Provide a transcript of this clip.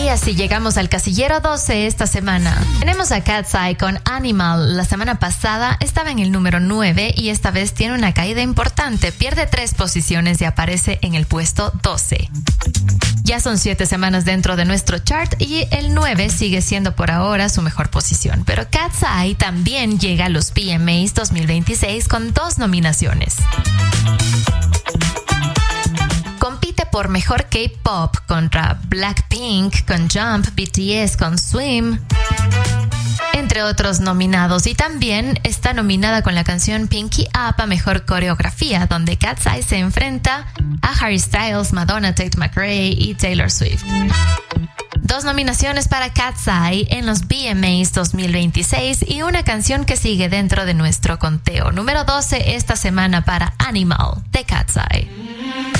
Y así llegamos al casillero 12 esta semana. Tenemos a Cat's Eye con Animal. La semana pasada estaba en el número 9 y esta vez tiene una caída importante. Pierde 3 posiciones y aparece en el puesto 12. Ya son 7 semanas dentro de nuestro chart y el 9 sigue siendo por ahora su mejor posición. Pero Cat's Eye también llega a los VMAs 2026 con 2 nominaciones. Compite por mejor K-pop contra Blackpink con Jump, BTS con Swim, entre otros nominados. Y también está nominada con la canción Pinky Up a mejor coreografía, donde Cat's Eye se enfrenta a Harry Styles, Madonna, Tate McRae y Taylor Swift. 2 nominaciones para Cat's Eye en los VMAs 2026 y una canción que sigue dentro de nuestro conteo. Número 12 esta semana para Animal de Cat's Eye.